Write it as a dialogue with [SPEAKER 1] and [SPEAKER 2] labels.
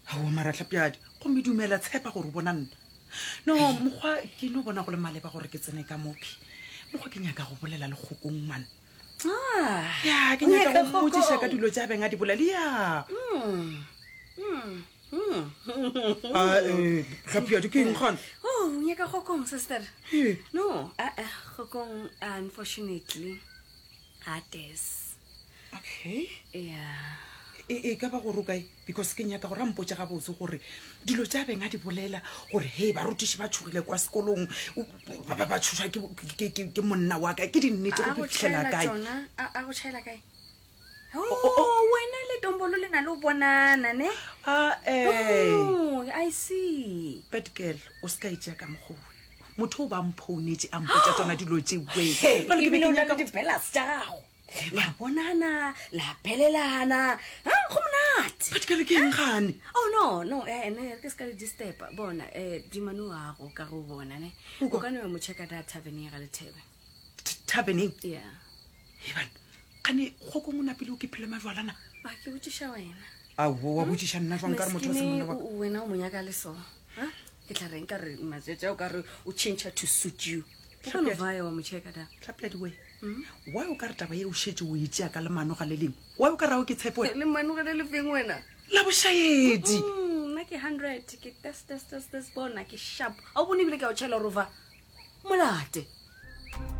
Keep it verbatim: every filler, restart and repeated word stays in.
[SPEAKER 1] o mara tlhapiadi go me dumela tshepa gore o bona nna no mokgwa ke no bona go le maleba gore ke tsene ka mophi mokgwa ke nyaka go bolela le kgokong man
[SPEAKER 2] Ah,
[SPEAKER 1] ya ke nyaka go mmotsisa ka dilo tsa beng a di bolela ya
[SPEAKER 2] Mm. Mm. Mm.
[SPEAKER 1] a eh tlhapiadi ke eng gone
[SPEAKER 2] Oh, nyaka gokong sister.
[SPEAKER 1] Eh.
[SPEAKER 2] No, uh, uh, gokong unfortunately Hades.
[SPEAKER 1] okay
[SPEAKER 2] Yeah.
[SPEAKER 1] e e ka ba go rokae because ke nyaka gore a mpotse ga botse gore dilo tsa beng a di bolela gore hey ba rutishi ba tshogile kwa sekolong o- ba ba ba tshosha ke ke ke ke monna wa ka ke di nnete
[SPEAKER 2] A
[SPEAKER 1] go
[SPEAKER 2] go
[SPEAKER 1] fitlhela
[SPEAKER 2] tshela
[SPEAKER 1] kae
[SPEAKER 2] tsona, a a go tshela kae? Oh, wena le tombolo le na lo bonana ne?
[SPEAKER 1] a eh
[SPEAKER 2] Oh, I see.
[SPEAKER 1] bad girl o ska itse ka mogowe motho o ba mphounetse a mpotsa tsona dilo tse bue
[SPEAKER 2] Ke bile o na le di-bellas tsa gago. La bonana, la pelelana. Ha, go monate.
[SPEAKER 1] bad girl ke eng gane
[SPEAKER 2] Oh no, no, eh ne ke ska le disturb bona eh di manu wa go ka go bona ne. O
[SPEAKER 1] Uko.
[SPEAKER 2] ka no mo check da tavern ya ga le thebe.
[SPEAKER 1] tabeneng
[SPEAKER 2] Yeah.
[SPEAKER 1] e bana kane go go mona pele o ke phele majwalana
[SPEAKER 2] Ba ke botsisha wena.
[SPEAKER 1] a wo wa botsisha nna jwang ka re motho wa semonna wa
[SPEAKER 2] Maskini, o- wena o monyaka le so. Ha? Ke tla reng ka re matsetse o ka re o change to suit you. O ka no
[SPEAKER 1] Tlhapi-
[SPEAKER 2] vaya wa mo check da.
[SPEAKER 1] tlhapiadi we why o ka re taba ye o shetse o itsea ka le mano ga le lengwe why o ka rao ke tshepo
[SPEAKER 2] Le manu ga le feng wena.
[SPEAKER 1] la bošaedi
[SPEAKER 2] Mm, nna ke one hundred ke test test test test bona ke sharp. A o bone bile ka o tshela rova. Molate.